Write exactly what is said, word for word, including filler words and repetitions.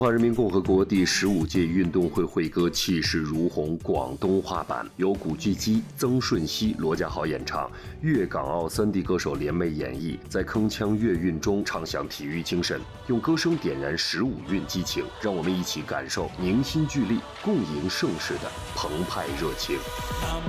中华人民共和国第十五届运动会会歌气势如虹广东话版，由古巨基、曾舜晞、罗家豪演唱，粤港澳三地歌手联袂演绎，在铿锵粤韵中唱响体育精神，用歌声点燃十五韵激情，让我们一起感受凝心聚力、共赢盛世的澎湃热情。